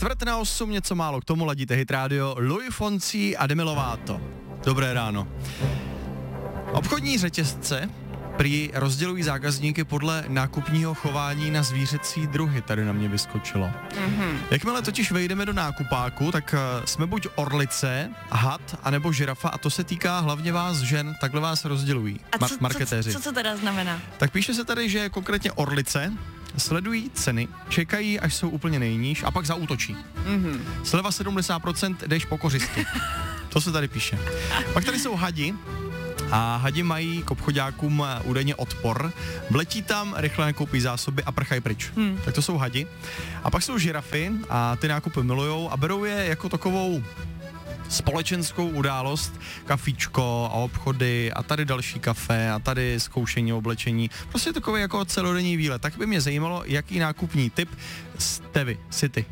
7:45, něco málo k tomu, ladíte Hit Radio, Luis Fonsi a Demi Lovato. Dobré ráno. Obchodní řetězce prý rozdělují zákazníky podle nákupního chování na zvířecí druhy, tady na mě vyskočilo. Jakmile totiž vejdeme do nákupáku, tak jsme buď orlice, had, anebo žirafa a to se týká hlavně vás žen, takhle vás rozdělují marketéři. Co to teda znamená? Tak píše se tady, že konkrétně orlice sledují ceny, čekají, až jsou úplně nejníž a pak zaútočí. Sleva 70%, jdeš po kořisti. To se tady píše. Pak tady jsou hadi. A hadi mají k obchodákům údajně odpor, vletí tam, rychle nakoupí zásoby a prchají pryč. Tak to jsou hadi. A pak jsou žirafy a ty nákupy milujou a berou je jako takovou společenskou událost, kafíčko a obchody a tady další kafe a tady zkoušení oblečení. Prostě takový jako celodenní výlet. Tak by mě zajímalo, jaký nákupní typ jste vy, si ty.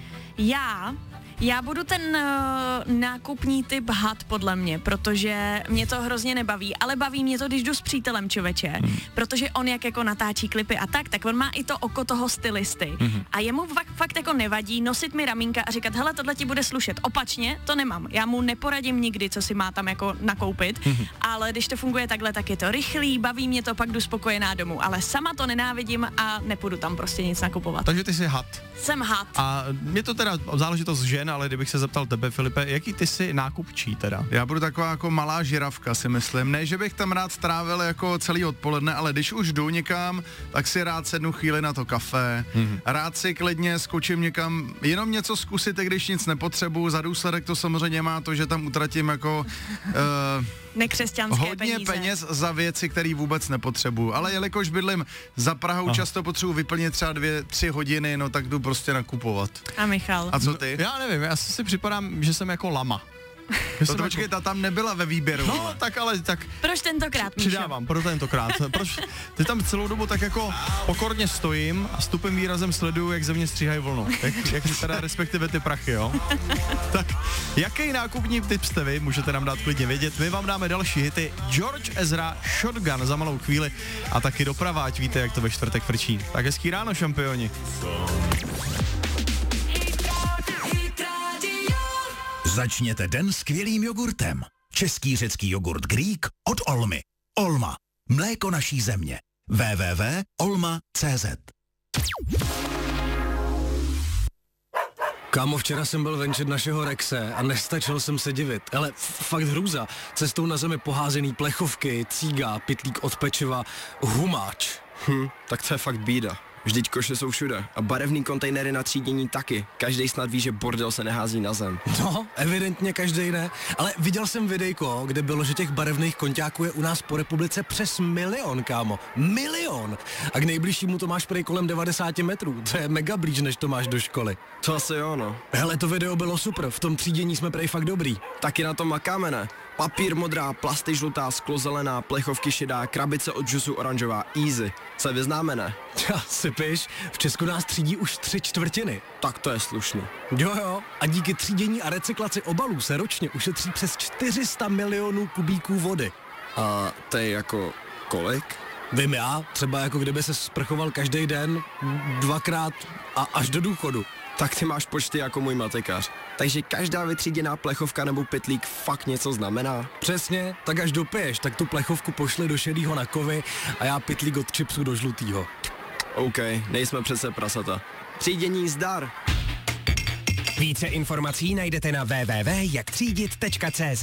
Já budu ten nákupní typ had podle mě, protože mě to hrozně nebaví, ale baví mě to, když jdu s přítelem, člověče, protože on jak jako natáčí klipy a tak on má i to oko toho stylisty a jemu fakt jako nevadí nosit mi ramínka a říkat, hele, tohle ti bude slušet. Opačně to nemám, já mu neporadím nikdy, co si má tam jako nakoupit, ale když to funguje takhle, tak je to rychlý, baví mě to, pak jdu spokojená domů, ale sama to nenávidím a nepůjdu tam prostě nic nakupovat. Takže ty jsi had. Jsem had. A mě to teda záležitost žen, ale kdybych se zeptal tebe, Filipe, jaký ty jsi nákupčí teda? Já budu taková jako malá žirafka, si myslím. Ne, že bych tam rád strávil jako celý odpoledne, ale když už jdu někam, tak si rád sednu chvíli na to kafe. Rád si klidně skočím někam, jenom něco zkusit, i když nic nepotřebuju. Za důsledek to samozřejmě má to, že tam utratím jako nekřesťanské hodně peněz za věci, které vůbec nepotřebuju. Ale jelikož bydlím za Prahou, často potřebuji vyplnit třeba 2-3 hodiny, no tak jdu prostě nakupovat. A Michal? A co ty? Já nevím, já si připadám, že jsem jako lama. To počkej, ta tam nebyla ve výběru. No, tak ale tak... Proč tentokrát, Míšo? Přidávám, pro tentokrát. Proč? Ty tam celou dobu tak jako pokorně stojím a s tupým výrazem sleduju, jak ze mě stříhají vlnu. Jak teda respektive ty prachy, jo? Tak, jaký nákupní tip jste vy? Můžete nám dát klidně vědět. My vám dáme další hity. George Ezra, Shotgun za malou chvíli a taky doprava, ať víte, jak to ve čtvrtek frčí. Tak hezký ráno, šampioni. Začněte den skvělým jogurtem. Český řecký jogurt Greek od Olmy. Olma. Mléko naší země. www.olma.cz. Kámo, včera jsem byl venčet našeho Rexe a nestačil jsem se divit. Ale fakt hrůza. Cestou na zemi poházený plechovky, cíga, pytlík od pečiva, humáč. Tak to je fakt bída. Vždyť koše jsou všude a barevný kontejnery na třídění taky. Každej snad ví, že bordel se nehází na zem. No, evidentně každej ne, ale viděl jsem videjko, kde bylo, že těch barevných konťáků je u nás po republice přes 1 milion, kámo. 1 milion! A k nejbližšímu to máš prej kolem 90 metrů. To je mega blíž, než to máš do školy. To asi jo, no. Hele, to video bylo super, v tom třídění jsme prej fakt dobrý. Taky na tom makáme, ne? Papír modrá, plasty žlutá, sklo zelená, plechovky šedá, krabice od džusu oranžová, easy. Se vyznáme, ne? Ja, sypiš, v Česku nás třídí už 3/4. Tak to je slušný. Jo, a díky třídění a recyklaci obalů se ročně ušetří přes 400 milionů kubíků vody. A to je jako kolik? Vím já, třeba jako kdyby se sprchoval každý den, 2krát a až do důchodu. Tak ty máš počty jako můj matikář. Takže každá vytříděná plechovka nebo pytlík fakt něco znamená? Přesně, tak až dopiješ, tak tu plechovku pošli do šedýho na kovy a já pytlík od chipsu do žlutýho. OK, nejsme přece prasata. Třídění zdar! Více informací najdete na www.jaktřídit.cz.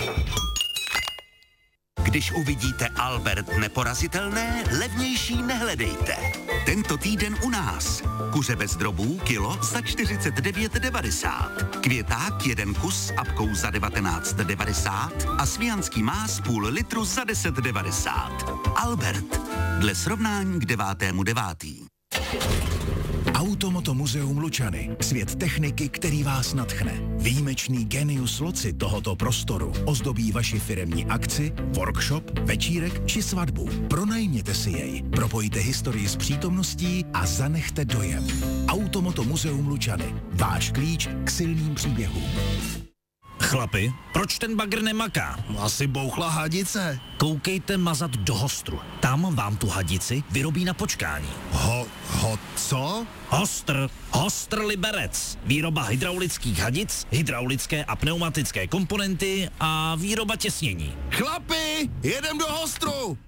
Když uvidíte Albert neporazitelné, levnější nehledejte. Tento týden u nás. Kuře bez drobů kilo za 49,90. Květák 1 kus s apkou za 19,90 a svijanský más půl litru za 10,90. Albert. Dle srovnání k 9.9. Automoto muzeum Lučany. Svět techniky, který vás nadchne. Výjimečný genius loci tohoto prostoru ozdobí vaši firemní akci, workshop, večírek či svatbu. Pronajměte si jej, propojte historii s přítomností a zanechte dojem. Automoto muzeum Lučany. Váš klíč k silným příběhům. Chlapi, proč ten bagr nemaká? Asi bouchla hadice. Koukejte mazat do hostru. Tam vám tu hadici vyrobí na počkání. Co? Hostr Liberec. Výroba hydraulických hadic, hydraulické a pneumatické komponenty a výroba těsnění. Chlapi, jedem do hostru!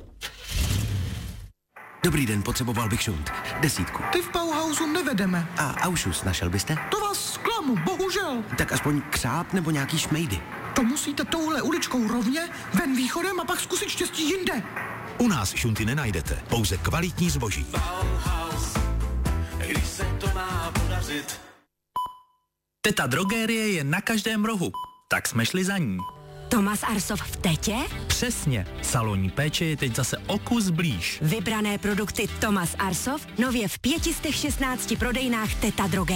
Dobrý den, potřeboval bych šunt. 10. Ty v Bauhausu nevedeme. A Aušus našel byste? To vás zklamu, bohužel. Tak aspoň křáp nebo nějaký šmejdy. To musíte touhle uličkou rovně, ven východem a pak zkusit štěstí jinde. U nás šunty nenajdete, pouze kvalitní zboží. Bauhaus, když se to má podařit. Teta Drogérie je na každém rohu, tak jsme šli za ní. Tomas Arsov v Tetě? Přesně. Salonní péče je teď zase o kus blíž. Vybrané produkty Tomas Arsov nově v 516 prodejnách Teta Drogérie.